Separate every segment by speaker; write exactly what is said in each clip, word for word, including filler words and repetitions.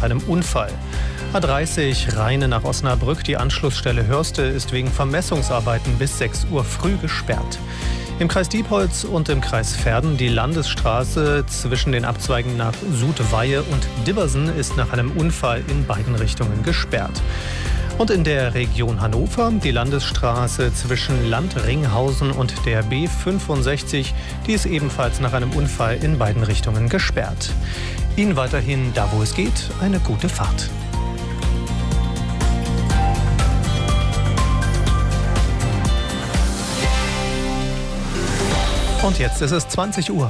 Speaker 1: einem Unfall. A dreißig Rheine nach Osnabrück, die Anschlussstelle Hörste, ist wegen Vermessungsarbeiten bis sechs Uhr früh gesperrt. Im Kreis Diepholz und im Kreis Verden die Landesstraße zwischen den Abzweigen nach Sudweihe und Dibbersen ist nach einem Unfall in beiden Richtungen gesperrt. Und in der Region Hannover die Landesstraße zwischen Landringhausen und der B fünfundsechzig, die ist ebenfalls nach einem Unfall in beiden Richtungen gesperrt. Ihnen weiterhin, da wo es geht, eine gute Fahrt. Und jetzt ist es zwanzig Uhr.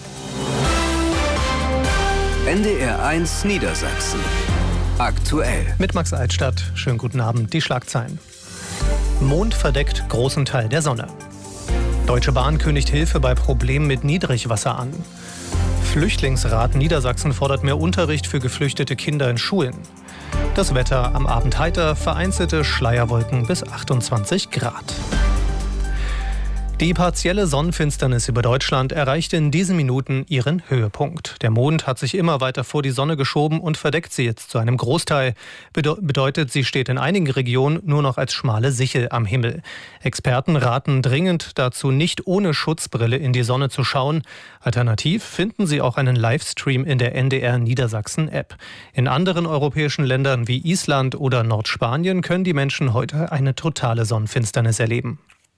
Speaker 2: N D R eins Niedersachsen. Aktuell.
Speaker 1: Mit Max Altstadt. Schönen guten Abend. Die Schlagzeilen. Mond verdeckt großen Teil der Sonne. Deutsche Bahn kündigt Hilfe bei Problemen mit Niedrigwasser an. Flüchtlingsrat Niedersachsen fordert mehr Unterricht für geflüchtete Kinder in Schulen. Das Wetter am Abend heiter, vereinzelte Schleierwolken bis achtundzwanzig Grad. Die partielle Sonnenfinsternis über Deutschland erreichte in diesen Minuten ihren Höhepunkt. Der Mond hat sich immer weiter vor die Sonne geschoben und verdeckt sie jetzt zu einem Großteil. Bedeutet, sie steht in einigen Regionen nur noch als schmale Sichel am Himmel. Experten raten dringend dazu, nicht ohne Schutzbrille in die Sonne zu schauen. Alternativ finden Sie auch einen Livestream in der N D R Niedersachsen App. In anderen europäischen Ländern wie Island oder Nordspanien können die Menschen heute eine totale Sonnenfinsternis erleben.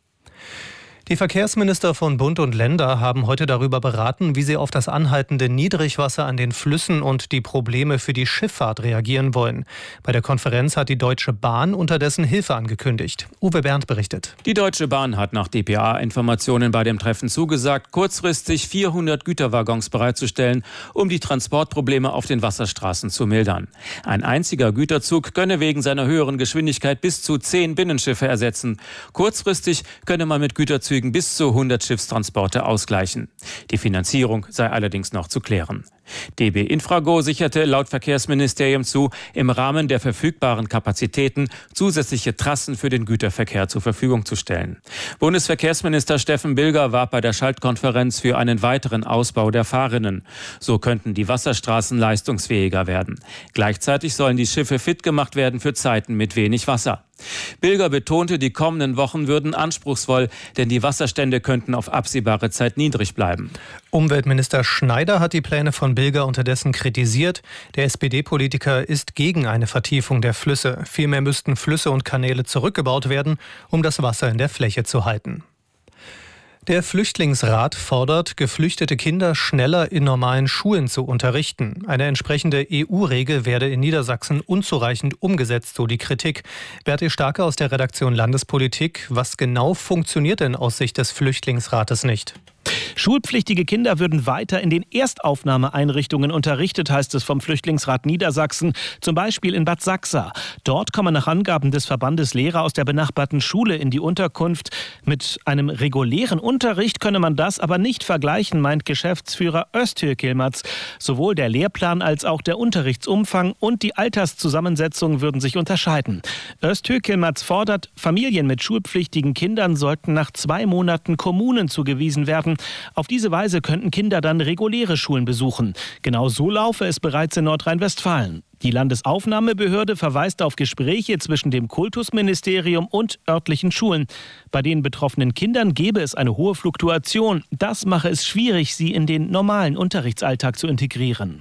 Speaker 1: Die Verkehrsminister von Bund und Länder haben heute darüber beraten, wie sie auf das anhaltende Niedrigwasser an den Flüssen und die Probleme für die Schifffahrt reagieren wollen. Bei der Konferenz hat die Deutsche Bahn unterdessen Hilfe angekündigt. Uwe Bernd berichtet.
Speaker 3: Die Deutsche Bahn hat nach D P A-Informationen bei dem Treffen zugesagt, kurzfristig vierhundert Güterwaggons bereitzustellen, um die Transportprobleme auf den Wasserstraßen zu mildern. Ein einziger Güterzug könne wegen seiner höheren Geschwindigkeit bis zu zehn Binnenschiffe ersetzen. Kurzfristig könne man mit Güterzügen bis zu hundert Schiffstransporte ausgleichen. Die Finanzierung sei allerdings noch zu klären. D B Infrago sicherte laut Verkehrsministerium zu, im Rahmen der verfügbaren Kapazitäten zusätzliche Trassen für den Güterverkehr zur Verfügung zu stellen. Bundesverkehrsminister Steffen Bilger warb bei der Schaltkonferenz für einen weiteren Ausbau der Fahrrinnen. So könnten die Wasserstraßen leistungsfähiger werden. Gleichzeitig sollen die Schiffe fit gemacht werden für Zeiten mit wenig Wasser. Bilger betonte, die kommenden Wochen würden anspruchsvoll, denn die Wasserstände könnten auf absehbare Zeit niedrig bleiben.
Speaker 1: Umweltminister Schneider hat die Pläne von Bilger unterdessen kritisiert. Der S P D-Politiker ist gegen eine Vertiefung der Flüsse. Vielmehr müssten Flüsse und Kanäle zurückgebaut werden, um das Wasser in der Fläche zu halten. Der Flüchtlingsrat fordert, geflüchtete Kinder schneller in normalen Schulen zu unterrichten. Eine entsprechende E U-Regel werde in Niedersachsen unzureichend umgesetzt, so die Kritik. Berti Starke aus der Redaktion Landespolitik. Was genau funktioniert denn aus Sicht des Flüchtlingsrates nicht?
Speaker 4: Schulpflichtige Kinder würden weiter in den Erstaufnahmeeinrichtungen unterrichtet, heißt es vom Flüchtlingsrat Niedersachsen, zum Beispiel in Bad Sachsa. Dort kommen nach Angaben des Verbandes Lehrer aus der benachbarten Schule in die Unterkunft. Mit einem regulären Unterricht könne man das aber nicht vergleichen, meint Geschäftsführer Öztürk Yilmaz. Sowohl der Lehrplan als auch der Unterrichtsumfang und die Alterszusammensetzung würden sich unterscheiden. Öztürk Yilmaz fordert, Familien mit schulpflichtigen Kindern sollten nach zwei Monaten Kommunen zugewiesen werden. Auf diese Weise könnten Kinder dann reguläre Schulen besuchen. Genau so laufe es bereits in Nordrhein-Westfalen. Die Landesaufnahmebehörde verweist auf Gespräche zwischen dem Kultusministerium und örtlichen Schulen. Bei den betroffenen Kindern gebe es eine hohe Fluktuation. Das mache es schwierig, sie in den normalen Unterrichtsalltag zu integrieren.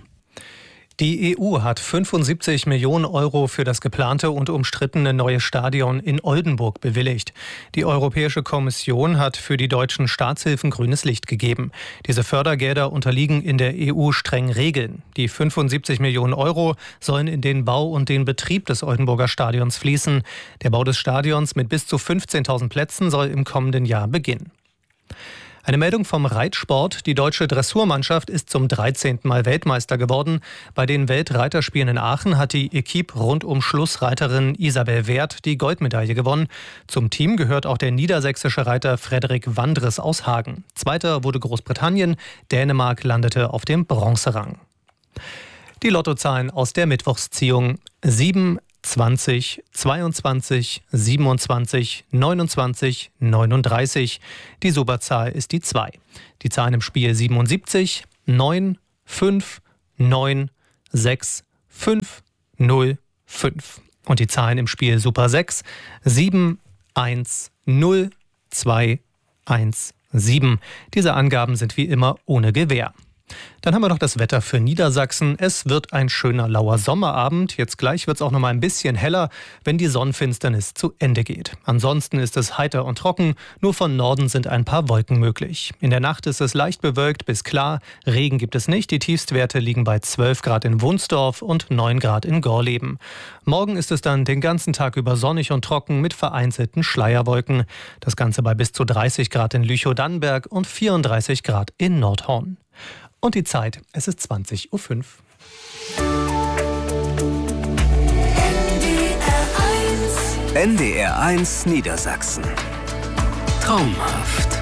Speaker 1: Die E U hat fünfundsiebzig Millionen Euro für das geplante und umstrittene neue Stadion in Oldenburg bewilligt. Die Europäische Kommission hat für die deutschen Staatshilfen grünes Licht gegeben. Diese Fördergelder unterliegen in der E U strengen Regeln. Die fünfundsiebzig Millionen Euro sollen in den Bau und den Betrieb des Oldenburger Stadions fließen. Der Bau des Stadions mit bis zu fünfzehntausend Plätzen soll im kommenden Jahr beginnen. Eine Meldung vom Reitsport. Die deutsche Dressurmannschaft ist zum dreizehnten Mal Weltmeister geworden. Bei den Weltreiterspielen in Aachen hat die Equipe rund um Schlussreiterin Isabel Werth die Goldmedaille gewonnen. Zum Team gehört auch der niedersächsische Reiter Frederik Wandres aus Hagen. Zweiter wurde Großbritannien. Dänemark landete auf dem Bronzerang. Die Lottozahlen aus der Mittwochsziehung: sieben, zwanzig, zweiundzwanzig, siebenundzwanzig, neunundzwanzig, neununddreißig. Die Superzahl ist die zwei. Die Zahlen im Spiel siebenundsiebzig, neun, fünf, neun, sechs, fünf null fünf. Und die Zahlen im Spiel Super sechs sieben eins null zwei eins sieben. Diese Angaben sind wie immer ohne Gewähr. Dann haben wir noch das Wetter für Niedersachsen. Es wird ein schöner lauer Sommerabend. Jetzt gleich wird es auch noch mal ein bisschen heller, wenn die Sonnenfinsternis zu Ende geht. Ansonsten ist es heiter und trocken. Nur von Norden sind ein paar Wolken möglich. In der Nacht ist es leicht bewölkt bis klar. Regen gibt es nicht. Die Tiefstwerte liegen bei zwölf Grad in Wunsdorf und neun Grad in Gorleben. Morgen ist es dann den ganzen Tag über sonnig und trocken mit vereinzelten Schleierwolken. Das Ganze bei bis zu dreißig Grad in Lüchow-Dannenberg und vierunddreißig Grad in Nordhorn. Und die Zeit, es ist zwanzig Uhr fünf.
Speaker 2: N D R eins Niedersachsen. Traumhaft.